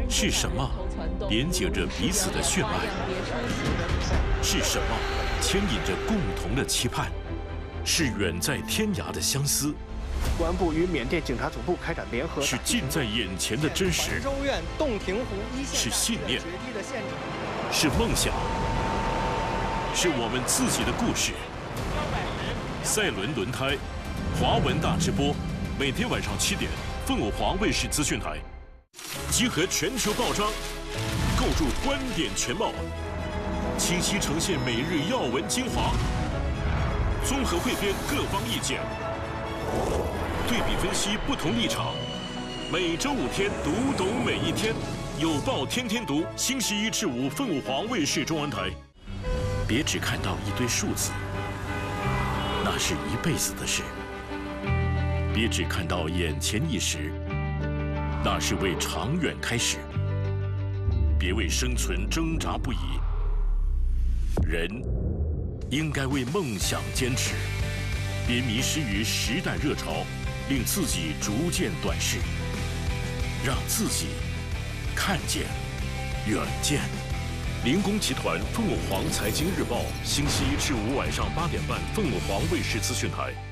是什么连接着彼此的血脉？是什么牵引着共同的期盼？是远在天涯的相思？ 公安部与缅甸警察总部开展联合。 是近在眼前的真实？ 州院洞庭湖一线是信念？是梦想？是我们自己的故事。赛伦轮胎，华文大直播，每天晚上7点，凤凰华卫视资讯台，集合全球报章，构筑观点全貌，清晰呈现每日要闻精华，综合汇编各方意见，对比分析不同立场。每周5天，读懂每一天，有报天天读，星期1至5，凤凰卫视中文台。别只看到一堆数字，那是一辈子的事；别只看到眼前一时，那是为长远开始。别为生存挣扎不已，人应该为梦想坚持。别迷失于时代热潮，令自己逐渐短视，让自己看见远见。林工集团凤凰财经日报，星期1至5晚上8点半，凤凰卫视资讯台。